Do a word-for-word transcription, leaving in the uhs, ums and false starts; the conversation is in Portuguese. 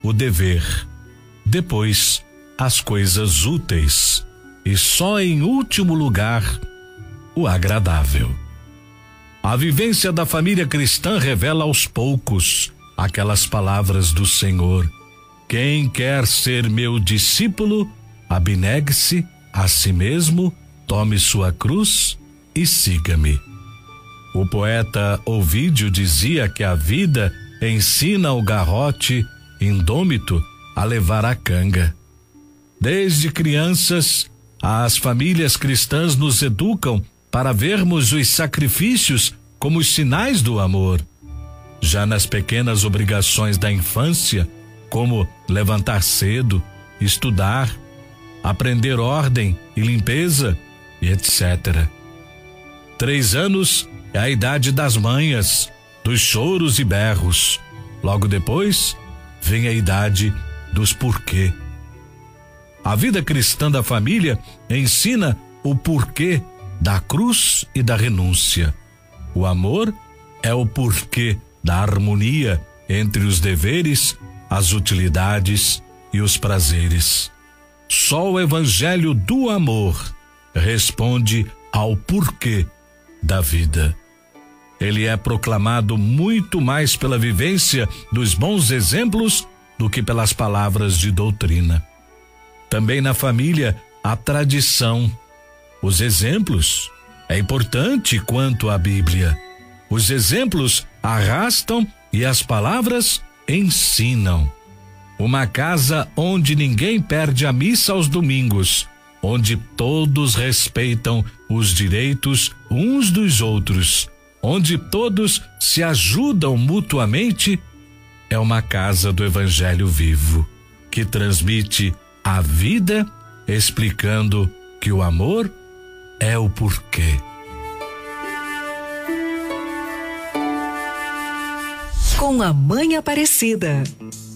o dever, depois as coisas úteis e só em último lugar o agradável. A vivência da família cristã revela aos poucos aquelas palavras do Senhor: quem quer ser meu discípulo, abnegue-se a si mesmo, tome sua cruz e siga-me. O poeta Ovídio dizia que a vida ensina o garrote indômito a levar a canga. Desde crianças, as famílias cristãs nos educam para vermos os sacrifícios como os sinais do amor. Já nas pequenas obrigações da infância, como levantar cedo, estudar, aprender ordem e limpeza, e etcétera. Três anos é a idade das manhas, dos choros e berros. Logo depois, vem a idade dos porquê. A vida cristã da família ensina o porquê da cruz e da renúncia. O amor é o porquê da harmonia entre os deveres, as utilidades e os prazeres. Só o evangelho do amor responde ao porquê da vida. Ele é proclamado muito mais pela vivência dos bons exemplos do que pelas palavras de doutrina. Também na família, a tradição, os exemplos. É importante quanto a Bíblia. Os exemplos arrastam e as palavras ensinam. Uma casa onde ninguém perde a missa aos domingos, onde todos respeitam os direitos uns dos outros, onde todos se ajudam mutuamente, é uma casa do Evangelho vivo, que transmite a vida, explicando que o amor é o porquê. Com a Mãe Aparecida.